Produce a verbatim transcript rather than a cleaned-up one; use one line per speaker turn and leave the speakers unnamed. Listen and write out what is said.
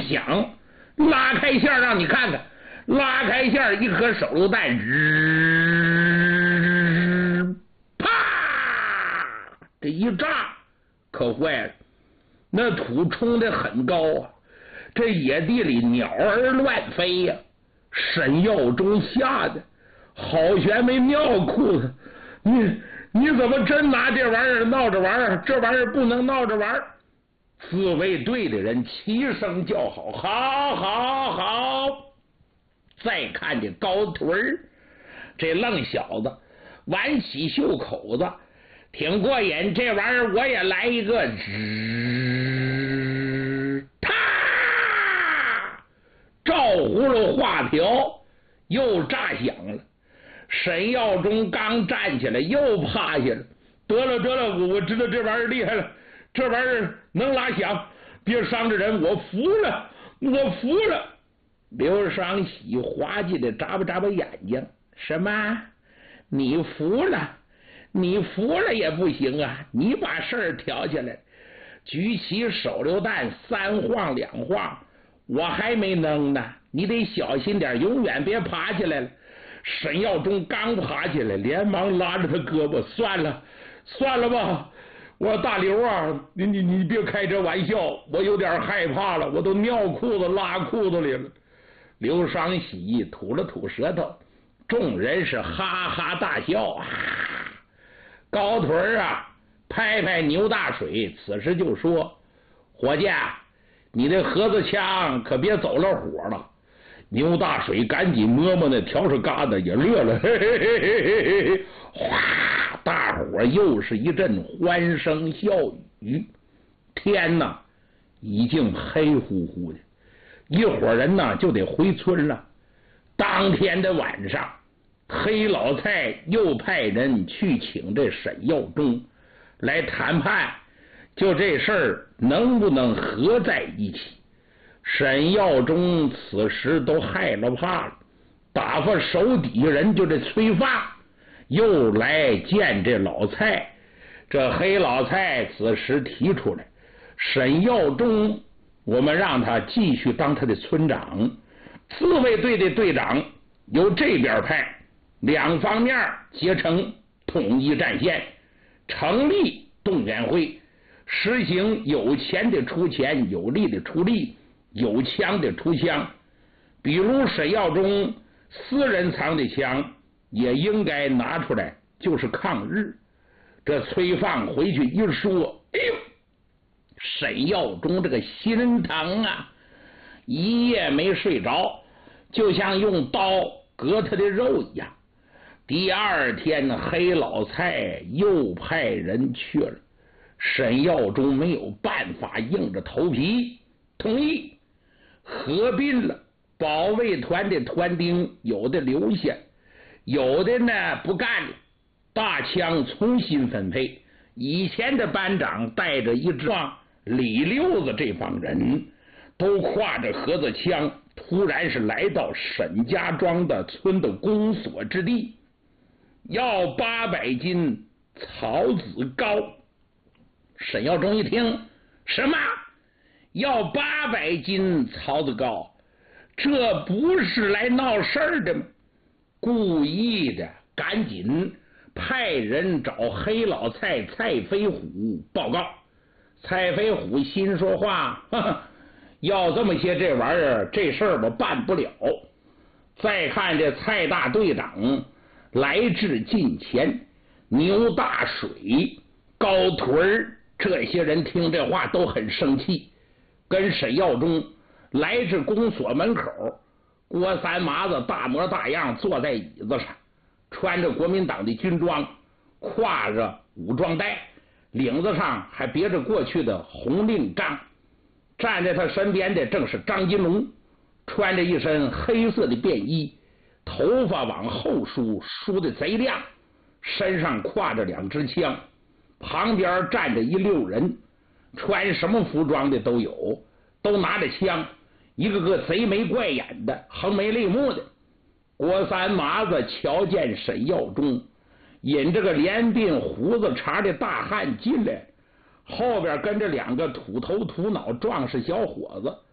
响，拉开线让你看看，拉开线一颗手榴弹，日啪，这一炸可坏了，那土冲得很高啊，这野地里鸟儿乱飞呀、啊。沈耀中吓得好悬没尿裤子，你你怎么真拿这玩意儿闹着玩儿？这玩意儿不能闹着玩儿！自卫队的人齐声叫好，好，好，好！再看这高腿儿，这愣小子挽起袖口子，挺过瘾。这玩意儿我也来一个，吱，啪！照葫芦画瓢，又炸响了。沈耀中刚站起来，又趴下了。得了得了，我我知道这玩意儿厉害了，这玩意儿能拉响，别伤着人，我服了，我服了。刘双喜滑稽的眨巴眨巴眼睛，什么？你服了？你服了也不行啊！你把事儿挑起来，举起手榴弹，三晃两晃。我还没弄呢，你得小心点，永远别爬起来了。沈耀中刚爬起来，连忙拉着他胳膊，算了，算了吧，我大刘啊，你你你别开这玩笑，我有点害怕了，我都尿裤子拉裤子里了。刘双喜吐了吐舌头，众人是哈哈大笑啊。高腿啊，拍拍牛大水，此时就说：“伙计，你这盒子枪可别走了火了。”牛大水赶紧摸摸那笤帚疙瘩，也乐了，嘿嘿嘿嘿嘿嘿，哗！大伙又是一阵欢声笑语。天哪，已经黑乎乎的，一伙人呢就得回村了。当天的晚上，黑老蔡又派人去请这沈耀中来谈判，就这事儿能不能合在一起。沈耀中此时都害了怕了，打发手底下人就这崔发又来见这老蔡。这黑老蔡此时提出来，沈耀中我们让他继续当他的村长，自卫队的队长由这边派，两方面结成统一战线，成立动员会，实行有钱的出钱，有力的出力，有枪的出枪。比如沈耀中私人藏的枪也应该拿出来，就是抗日。这崔放回去一说，哎呦，沈耀中这个心疼啊，一夜没睡着，就像用刀割他的肉一样。第二天呢，黑老蔡又派人去了，沈耀中没有办法，硬着头皮同意合并了。保卫团的团丁有的留下，有的呢不干了，大枪重新分配。以前的班长带着一支李六子，这帮人都挎着盒子枪，突然是来到沈家庄的村的公所之地，要八百斤草籽糕。沈耀中一听，什么要八百斤草籽糕？这不是来闹事儿的吗？故意的，赶紧派人找黑老蔡蔡飞虎报告。蔡飞虎心说话，呵呵，要这么些这玩意儿，这事儿我办不了。再看这蔡大队长来至近前，牛大水、高腿儿这些人听这话都很生气，跟沈耀中来至公所门口。郭三麻子大模大样坐在椅子上，穿着国民党的军装，挎着武装带，领子上还别着过去的红令章。站在他身边的正是张金龙，穿着一身黑色的便衣，头发往后梳，梳的贼亮，身上挎着两支枪。旁边站着一溜人，穿什么服装的都有，都拿着枪，一个个贼眉怪眼的，横眉立目的。郭三麻子瞧见沈耀中引着个连鬓胡子茬的大汉进来，后边跟着两个土头土脑壮实小伙子，